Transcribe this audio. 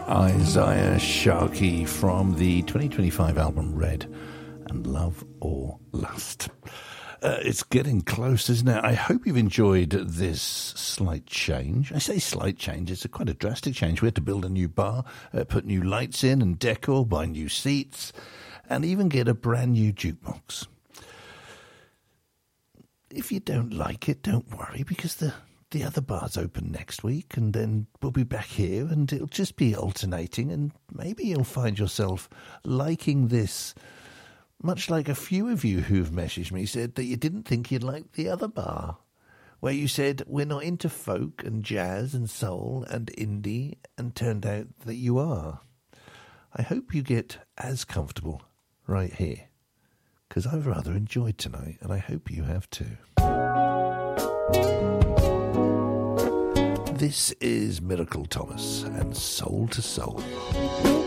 Isaiah Sharkey from the 2025 album Red and Love or Lust. It's getting close, isn't it? I hope you've enjoyed this slight change. I say slight change, it's quite a drastic change. We had to build a new bar, put new lights in and decor, buy new seats, and even get a brand new jukebox. If you don't like it, don't worry, because the other bar's open next week, and then we'll be back here, and it'll just be alternating, and maybe you'll find yourself liking this, much like a few of you who've messaged me said that you didn't think you'd like the other bar, where you said, we're not into folk and jazz and soul and indie, and turned out that you are. I hope you get as comfortable right here, because I've rather enjoyed tonight, and I hope you have too. This is Miracle Thomas and Soul to Soul.